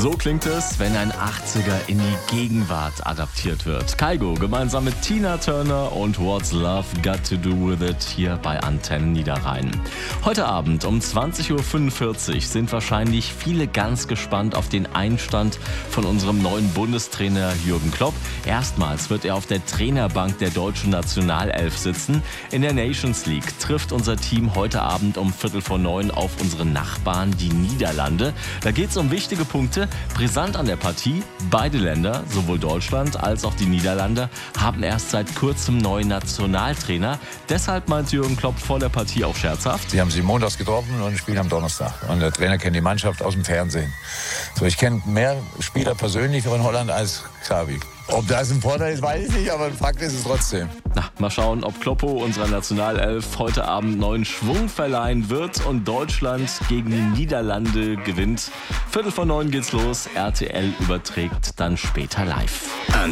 So klingt es, wenn ein 80er in die Gegenwart adaptiert wird. Kygo gemeinsam mit Tina Turner und What's Love Got to Do With It hier bei Antenne Niederrhein. Heute Abend um 20.45 Uhr sind wahrscheinlich viele ganz gespannt auf den Einstand von unserem neuen Bundestrainer Jürgen Klopp. Erstmals wird er auf der Trainerbank der deutschen Nationalelf sitzen. In der Nations League trifft unser Team heute Abend um 8:45 auf unsere Nachbarn, die Niederlande. Da geht es um wichtige Punkte. Brisant an der Partie: beide Länder, sowohl Deutschland als auch die Niederlande, haben erst seit kurzem neuen Nationaltrainer. Deshalb meint Jürgen Klopp vor der Partie auch scherzhaft: Sie haben sie montags getroffen und spielen am Donnerstag. Und der Trainer kennt die Mannschaft aus dem Fernsehen. So, ich kenne mehr Spieler persönlich von Holland als Xavi. Ob das ein Vorteil ist, weiß ich nicht, aber ein Fakt ist es trotzdem. Mal schauen, ob Kloppo unserer Nationalelf heute Abend neuen Schwung verleihen wird und Deutschland gegen die Niederlande gewinnt. 8:45 geht's los. RTL überträgt dann später live.